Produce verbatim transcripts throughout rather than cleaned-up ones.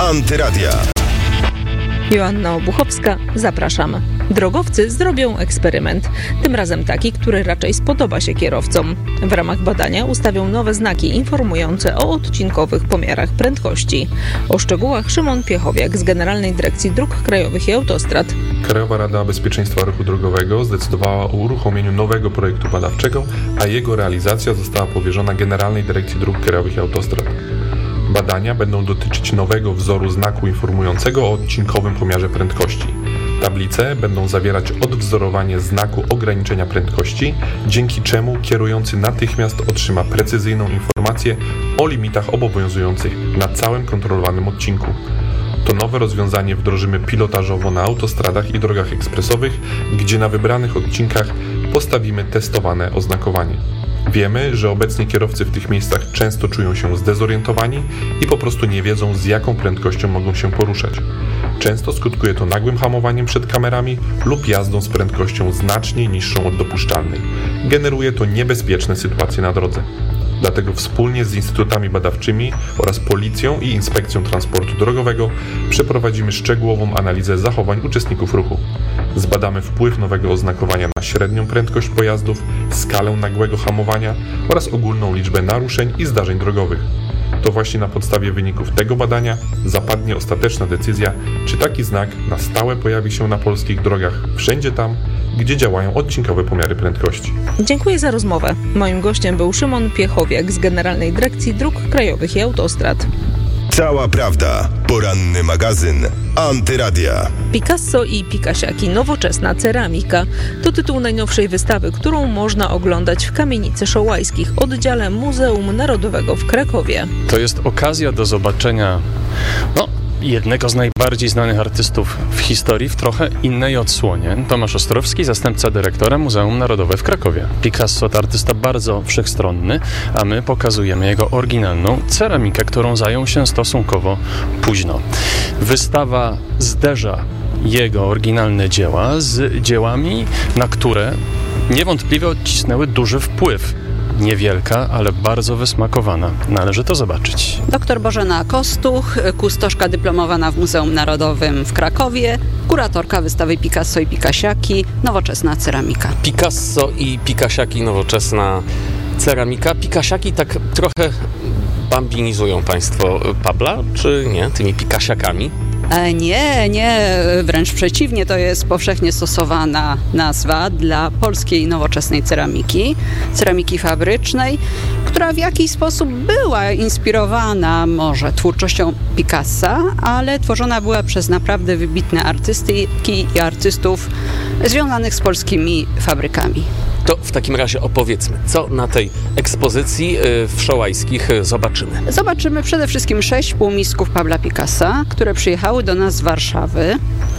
Antyradia. Joanna Obuchowska, zapraszam. Drogowcy zrobią eksperyment. Tym razem taki, który raczej spodoba się kierowcom. W ramach badania ustawią nowe znaki informujące o odcinkowych pomiarach prędkości. O szczegółach Szymon Piechowiak z Generalnej Dyrekcji Dróg Krajowych i Autostrad. Krajowa Rada Bezpieczeństwa Ruchu Drogowego zdecydowała o uruchomieniu nowego projektu badawczego, a jego realizacja została powierzona Generalnej Dyrekcji Dróg Krajowych i Autostrad. Badania będą dotyczyć nowego wzoru znaku informującego o odcinkowym pomiarze prędkości. Tablice będą zawierać odwzorowanie znaku ograniczenia prędkości, dzięki czemu kierujący natychmiast otrzyma precyzyjną informację o limitach obowiązujących na całym kontrolowanym odcinku. To nowe rozwiązanie wdrożymy pilotażowo na autostradach i drogach ekspresowych, gdzie na wybranych odcinkach postawimy testowane oznakowanie. Wiemy, że obecnie kierowcy w tych miejscach często czują się zdezorientowani i po prostu nie wiedzą, z jaką prędkością mogą się poruszać. Często skutkuje to nagłym hamowaniem przed kamerami lub jazdą z prędkością znacznie niższą od dopuszczalnej. Generuje to niebezpieczne sytuacje na drodze. Dlatego wspólnie z instytutami badawczymi oraz Policją i Inspekcją Transportu Drogowego przeprowadzimy szczegółową analizę zachowań uczestników ruchu. Zbadamy wpływ nowego oznakowania na średnią prędkość pojazdów, skalę nagłego hamowania oraz ogólną liczbę naruszeń i zdarzeń drogowych. To właśnie na podstawie wyników tego badania zapadnie ostateczna decyzja, czy taki znak na stałe pojawi się na polskich drogach wszędzie tam, gdzie działają odcinkowe pomiary prędkości. Dziękuję za rozmowę. Moim gościem był Szymon Piechowiak z Generalnej Dyrekcji Dróg Krajowych i Autostrad. Cała prawda. Poranny magazyn Antyradia. Picasso i Pikasiaki. Nowoczesna ceramika. To tytuł najnowszej wystawy, którą można oglądać w Kamienicy Szołajskich, oddziale Muzeum Narodowego w Krakowie. To jest okazja do zobaczenia no, jednego z najbardziej znanych artystów w historii w trochę innej odsłonie. Tomasz Ostrowski, zastępca dyrektora Muzeum Narodowe w Krakowie. Picasso to artysta bardzo wszechstronny, a my pokazujemy jego oryginalną ceramikę, którą zajął się stosunkowo późno. Wystawa zderza jego oryginalne dzieła z dziełami, na które niewątpliwie odcisnęły duży wpływ. Niewielka, ale bardzo wysmakowana. Należy to zobaczyć. Doktor Bożena Kostuch, kustoszka dyplomowana w Muzeum Narodowym w Krakowie, kuratorka wystawy Picasso i Pikasiaki, nowoczesna ceramika. Picasso i Pikasiaki, nowoczesna ceramika. Pikasiaki tak trochę bambinizują Państwo Pabla, czy nie, tymi Pikasiakami? E, nie, nie, wręcz przeciwnie, to jest powszechnie stosowana nazwa dla polskiej nowoczesnej ceramiki, ceramiki fabrycznej, która w jakiś sposób była inspirowana może twórczością Picassa, ale tworzona była przez naprawdę wybitne artystyki i artystów związanych z polskimi fabrykami. To w takim razie opowiedzmy, co na tej ekspozycji w Szołajskich zobaczymy. Zobaczymy przede wszystkim sześć półmisków Pabla Picassa, które przyjechały do nas z Warszawy,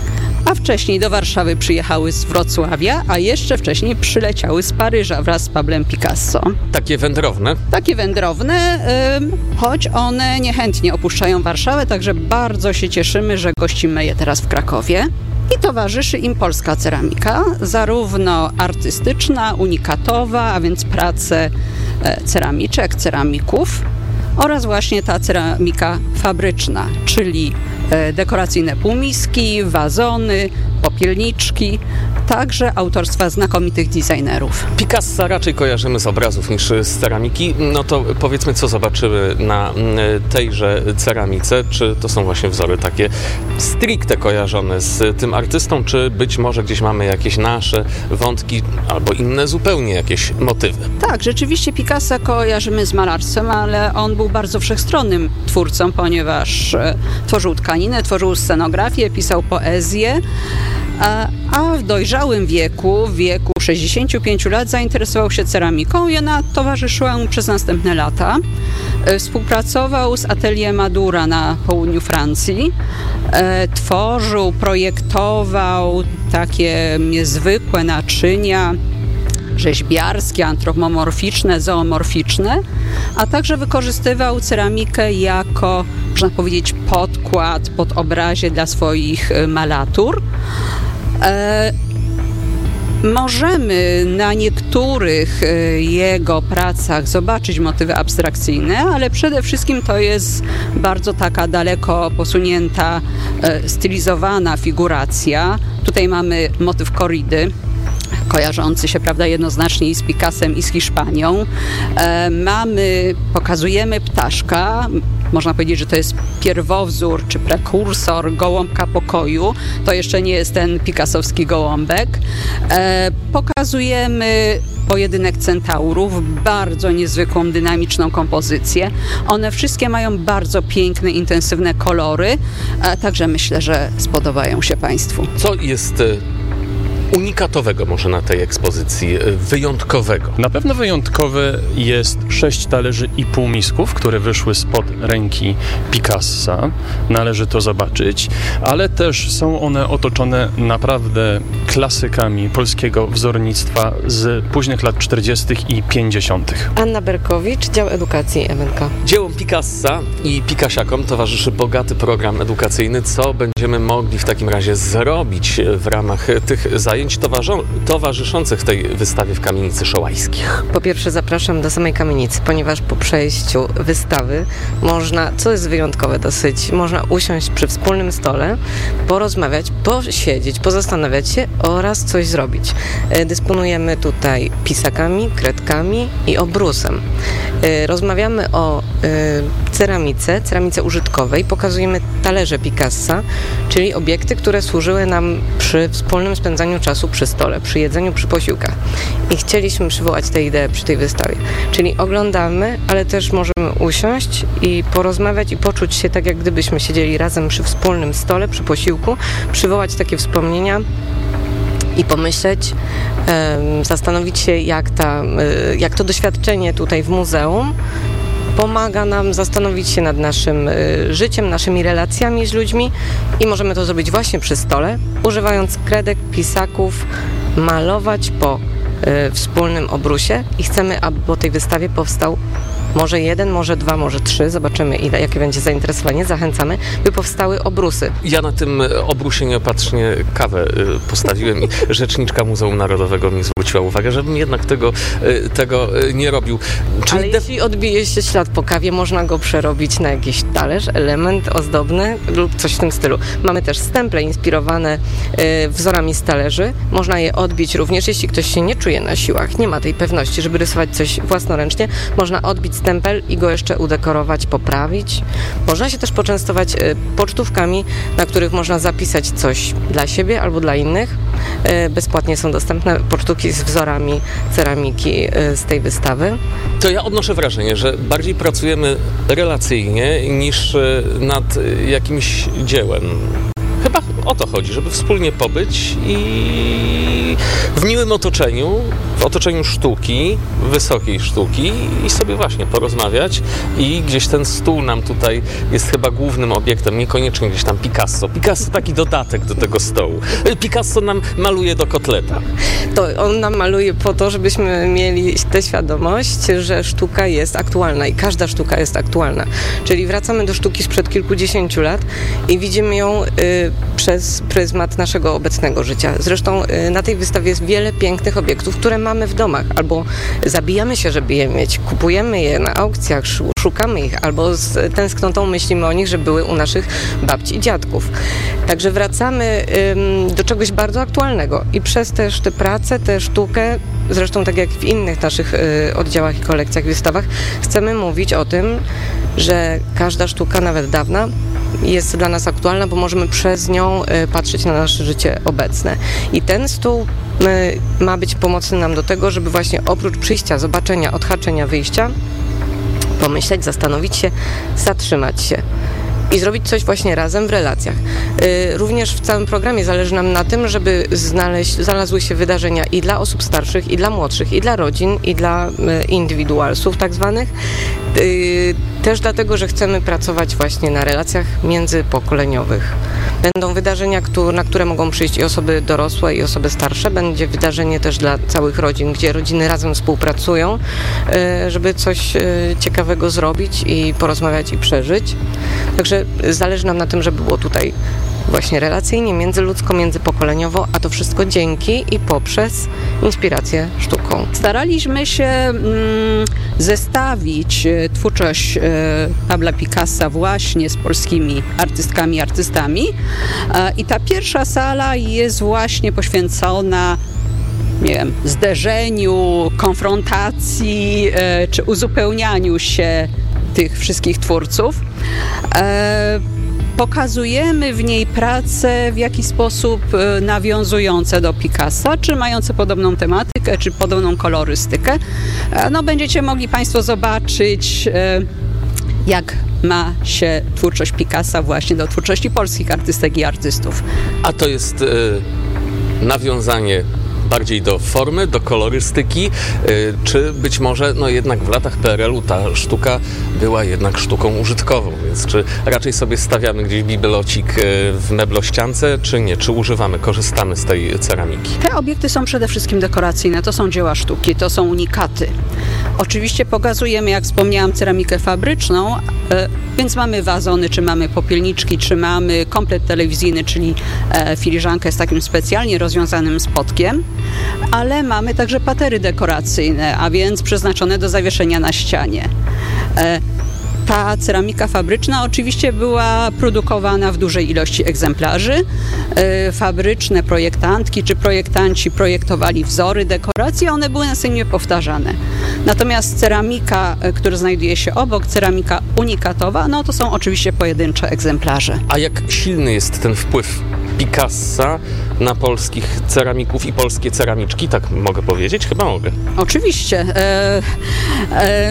a wcześniej do Warszawy przyjechały z Wrocławia, a jeszcze wcześniej przyleciały z Paryża wraz z Pablem Picasso. Takie wędrowne? Takie wędrowne, yy, choć one niechętnie opuszczają Warszawę, także bardzo się cieszymy, że gościmy je teraz w Krakowie. I towarzyszy im polska ceramika, zarówno artystyczna, unikatowa, a więc prace ceramiczek, ceramików, oraz właśnie ta ceramika fabryczna, czyli dekoracyjne półmiski, wazony, popielniczki, także autorstwa znakomitych designerów. Picassa raczej kojarzymy z obrazów niż z ceramiki. No to powiedzmy, co zobaczymy na tejże ceramice. Czy to są właśnie wzory takie stricte kojarzone z tym artystą, czy być może gdzieś mamy jakieś nasze wątki albo inne zupełnie jakieś motywy? Tak, rzeczywiście Picassa kojarzymy z malarstwem, ale on był bardzo wszechstronnym twórcą, ponieważ tworzył tkaninę, tworzył scenografię, pisał poezję, a w dojrzałym wieku, w wieku sześćdziesięciu pięciu lat zainteresował się ceramiką i ona towarzyszyła mu przez następne lata. Współpracował z Atelier Madura na południu Francji, tworzył, projektował takie niezwykłe naczynia rzeźbiarskie, antropomorficzne, zoomorficzne, a także wykorzystywał ceramikę jako, można powiedzieć, podkład pod obrazie dla swoich malatur. Możemy na niektórych jego pracach zobaczyć motywy abstrakcyjne, ale przede wszystkim to jest bardzo taka daleko posunięta, stylizowana figuracja. Tutaj mamy motyw korridy, kojarzący się, prawda, jednoznacznie i z Picassem, i z Hiszpanią. E, mamy, pokazujemy ptaszka, można powiedzieć, że to jest pierwowzór czy prekursor gołąbka pokoju. To jeszcze nie jest ten picassowski gołąbek. E, pokazujemy pojedynek centaurów, bardzo niezwykłą, dynamiczną kompozycję. One wszystkie mają bardzo piękne, intensywne kolory, a także myślę, że spodobają się Państwu. Co jest unikatowego może na tej ekspozycji, wyjątkowego? Na pewno wyjątkowe jest sześć talerzy i półmisków, które wyszły spod ręki Picassa. Należy to zobaczyć, ale też są one otoczone naprawdę klasykami polskiego wzornictwa z późnych lat czterdziestych i pięćdziesiątych. Anna Berkowicz, Dział Edukacji M N K. Dziełom Picassa i Picassiakom towarzyszy bogaty program edukacyjny. Co będziemy mogli w takim razie zrobić w ramach tych zajęć towarzyszących tej wystawie w Kamienicy Szołajskich? Po pierwsze zapraszam do samej kamienicy, ponieważ po przejściu wystawy można, co jest wyjątkowe dosyć, można usiąść przy wspólnym stole, porozmawiać, posiedzieć, pozastanawiać się oraz coś zrobić. Dysponujemy tutaj pisakami, kredkami i obrusem. Rozmawiamy o ceramice, ceramice użytkowej, pokazujemy talerze Picassa, czyli obiekty, które służyły nam przy wspólnym spędzaniu czasu przy stole, przy jedzeniu, przy posiłkach. I chcieliśmy przywołać tę ideę przy tej wystawie. Czyli oglądamy, ale też możemy usiąść i porozmawiać i poczuć się tak, jak gdybyśmy siedzieli razem przy wspólnym stole, przy posiłku, przywołać takie wspomnienia i pomyśleć, zastanowić się, jak, ta, jak to doświadczenie tutaj w muzeum pomaga nam zastanowić się nad naszym życiem, naszymi relacjami z ludźmi i możemy to zrobić właśnie przy stole, używając kredek, pisaków, malować po y, wspólnym obrusie i chcemy, aby po tej wystawie powstał może jeden, może dwa, może trzy, zobaczymy ile, jakie będzie zainteresowanie, zachęcamy, by powstały obrusy. Ja na tym obrusie nieopatrznie kawę postawiłem i rzeczniczka Muzeum Narodowego mi zwróciła uwagę, żebym jednak tego, tego nie robił. Czyli Ale de... jeśli odbije się ślad po kawie, można go przerobić na jakiś talerz, element ozdobny lub coś w tym stylu. Mamy też stemple inspirowane wzorami z talerzy. Można je odbić również, jeśli ktoś się nie czuje na siłach, nie ma tej pewności, żeby rysować coś własnoręcznie, można odbić stempel i go jeszcze udekorować, poprawić. Można się też poczęstować pocztówkami, na których można zapisać coś dla siebie albo dla innych. Bezpłatnie są dostępne pocztówki z wzorami ceramiki z tej wystawy. To ja odnoszę wrażenie, że bardziej pracujemy relacyjnie niż nad jakimś dziełem. Chyba o to chodzi, żeby wspólnie pobyć i w miłym otoczeniu, w otoczeniu sztuki, wysokiej sztuki i sobie właśnie porozmawiać i gdzieś ten stół nam tutaj jest chyba głównym obiektem, niekoniecznie gdzieś tam Picasso. Picasso taki dodatek do tego stołu. Picasso nam maluje do kotleta. To on nam maluje po to, żebyśmy mieli tę świadomość, że sztuka jest aktualna i każda sztuka jest aktualna. Czyli wracamy do sztuki sprzed kilkudziesięciu lat i widzimy ją y, przez pryzmat naszego obecnego życia. Zresztą y, na tej wystawie jest wiele pięknych obiektów, które mamy w domach, albo zabijamy się, żeby je mieć, kupujemy je na aukcjach, szukamy ich, albo z tęsknotą myślimy o nich, że były u naszych babci i dziadków. Także wracamy ym, do czegoś bardzo aktualnego i przez też tę pracę, tę sztukę, zresztą tak jak w innych naszych y, oddziałach i kolekcjach, wystawach, chcemy mówić o tym, że każda sztuka, nawet dawna, jest dla nas aktualna, bo możemy przez nią y, patrzeć na nasze życie obecne. I ten stół y, ma być pomocny nam do tego, żeby właśnie oprócz przyjścia, zobaczenia, odhaczenia, wyjścia, pomyśleć, zastanowić się, zatrzymać się i zrobić coś właśnie razem w relacjach. Yy, również w całym programie zależy nam na tym, żeby znaleźć, znalazły się wydarzenia i dla osób starszych, i dla młodszych, i dla rodzin, i dla yy, indywidualsów tak zwanych. Yy, też dlatego, że chcemy pracować właśnie na relacjach międzypokoleniowych. Będą wydarzenia, na które mogą przyjść i osoby dorosłe, i osoby starsze. Będzie wydarzenie też dla całych rodzin, gdzie rodziny razem współpracują, żeby coś ciekawego zrobić i porozmawiać i przeżyć. Także zależy nam na tym, żeby było tutaj właśnie relacyjnie, międzyludzko, międzypokoleniowo, a to wszystko dzięki i poprzez inspirację sztuką. Staraliśmy się mm, zestawić e, twórczość e, Pabla Picassa właśnie z polskimi artystkami i artystami e, i ta pierwsza sala jest właśnie poświęcona, nie wiem, zderzeniu, konfrontacji e, czy uzupełnianiu się tych wszystkich twórców. E, Pokazujemy w niej prace w jakiś sposób nawiązujące do Picassa, czy mające podobną tematykę, czy podobną kolorystykę. No, będziecie mogli Państwo zobaczyć, jak ma się twórczość Picassa właśnie do twórczości polskich artystek i artystów. A to jest y, nawiązanie bardziej do formy, do kolorystyki, czy być może no jednak w latach P R L u ta sztuka była jednak sztuką użytkową, więc czy raczej sobie stawiamy gdzieś bibelocik w meblościance, czy nie? Czy używamy, korzystamy z tej ceramiki? Te obiekty są przede wszystkim dekoracyjne, to są dzieła sztuki, to są unikaty. Oczywiście pokazujemy, jak wspomniałam, ceramikę fabryczną, więc mamy wazony, czy mamy popielniczki, czy mamy komplet telewizyjny, czyli filiżankę z takim specjalnie rozwiązanym spotkiem, ale mamy także patery dekoracyjne, a więc przeznaczone do zawieszenia na ścianie. Ta ceramika fabryczna oczywiście była produkowana w dużej ilości egzemplarzy. Fabryczne projektantki czy projektanci projektowali wzory dekoracji, a one były następnie powtarzane. Natomiast ceramika, która znajduje się obok, ceramika unikatowa, no to są oczywiście pojedyncze egzemplarze. A jak silny jest ten wpływ Picassa na polskich ceramików i polskie ceramiczki? Tak mogę powiedzieć? Chyba mogę. Oczywiście. E, e,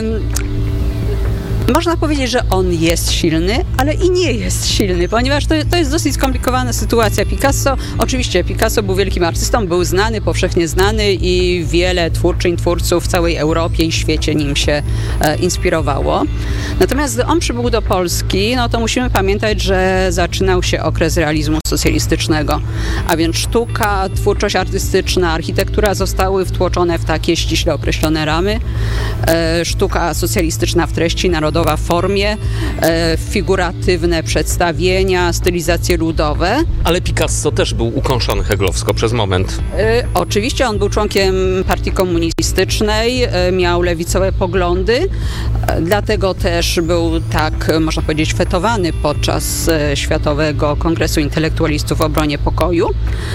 Można powiedzieć, że on jest silny, ale i nie jest silny, ponieważ to, to jest dosyć skomplikowana sytuacja. Picasso, oczywiście Picasso był wielkim artystą, był znany, powszechnie znany i wiele twórczyń, twórców w całej Europie i świecie nim się e, inspirowało. Natomiast gdy on przybył do Polski, no to musimy pamiętać, że zaczynał się okres realizmu socjalistycznego, a więc sztuka, twórczość artystyczna, architektura zostały wtłoczone w takie ściśle określone ramy. E, sztuka socjalistyczna w treści, narodowa w formie, e, figuratywne przedstawienia, stylizacje ludowe. Ale Picasso też był ukąszony heglowsko przez moment. E, oczywiście on był członkiem partii komunistycznej, e, miał lewicowe poglądy, e, dlatego też był tak, można powiedzieć, fetowany podczas e, Światowego Kongresu Intelektualistów w obronie pokoju.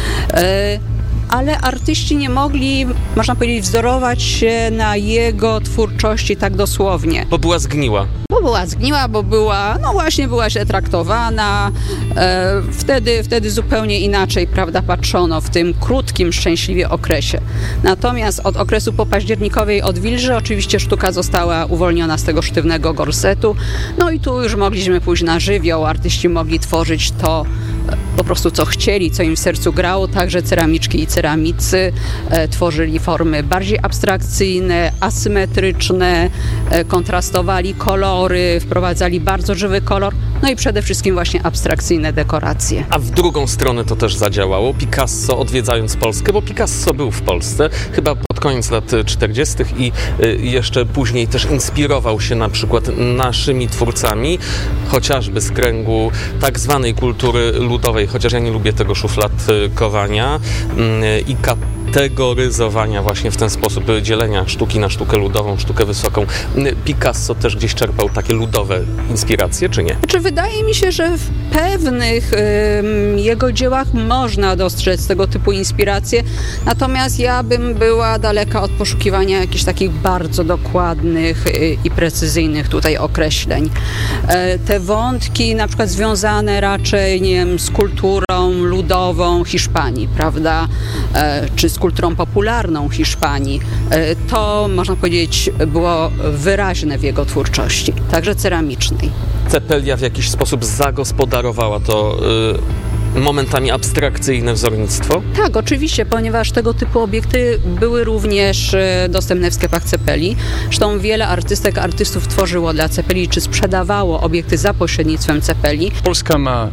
E, ale artyści nie mogli, można powiedzieć, wzorować się na jego twórczości tak dosłownie. Bo była zgniła. Bo była zgniła, bo była, no właśnie była źle traktowana. E, wtedy, wtedy zupełnie inaczej, prawda, patrzono w tym krótkim, szczęśliwie okresie. Natomiast od okresu popaździernikowej odwilży oczywiście sztuka została uwolniona z tego sztywnego gorsetu. No i tu już mogliśmy pójść na żywioł. Artyści mogli tworzyć to po prostu co chcieli, co im w sercu grało. Także ceramiczki i ceramicy e, tworzyli formy bardziej abstrakcyjne, asymetryczne, e, kontrastowali kolory, wprowadzali bardzo żywy kolor, no i przede wszystkim właśnie abstrakcyjne dekoracje. A w drugą stronę to też zadziałało. Picasso odwiedzając Polskę, bo Picasso był w Polsce chyba pod koniec lat czterdziestych i y, jeszcze później też inspirował się na przykład naszymi twórcami, chociażby z kręgu tak zwanej kultury ludowej, chociaż ja nie lubię tego szufladkowania y, i kategoryzowania właśnie w ten sposób, dzielenia sztuki na sztukę ludową, sztukę wysoką. Picasso też gdzieś czerpał takie ludowe inspiracje, czy nie? Znaczy, wydaje mi się, że w pewnych ym, jego dziełach można dostrzec tego typu inspiracje, natomiast ja bym była daleka od poszukiwania jakichś takich bardzo dokładnych y, i precyzyjnych tutaj określeń. E, te wątki na przykład związane raczej, nie wiem, z kulturą ludową Hiszpanii, prawda, e, czy z kulturą popularną Hiszpanii, e, to można powiedzieć było wyraźne w jego twórczości, także ceramicznej. Cepelia w jakiś sposób zagospodarowała to y, momentami abstrakcyjne wzornictwo? Tak, oczywiście, ponieważ tego typu obiekty były również y, dostępne w sklepach Cepeli. Zresztą wiele artystek, artystów tworzyło dla Cepeli, czy sprzedawało obiekty za pośrednictwem Cepeli. Polska ma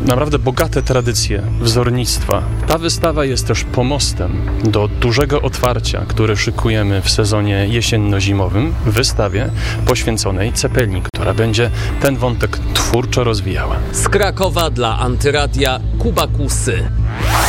naprawdę bogate tradycje wzornictwa. Ta wystawa jest też pomostem do dużego otwarcia, które szykujemy w sezonie jesienno-zimowym, wystawie poświęconej Cepelin, która będzie ten wątek twórczo rozwijała. Z Krakowa dla Antyradia Kuba Kusy.